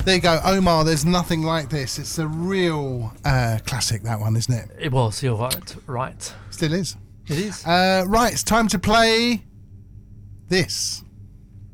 There you go, Omar. There's nothing like this. It's a real classic, that one, isn't it? It was. You're right. Still is. It is. Right, it's time to play this.